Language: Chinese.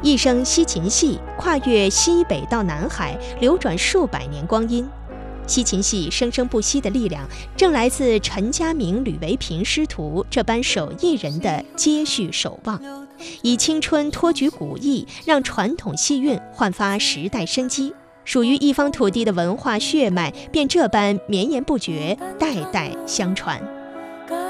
一生西秦戏跨越西北到南海，流转数百年光阴。西秦戏生生不息的力量，正来自陈家明、吕维平师徒这般手艺人的接续守望，以青春托举古艺，让传统戏韵焕发时代生机。属于一方土地的文化血脉，便这般绵延不绝，代代相传。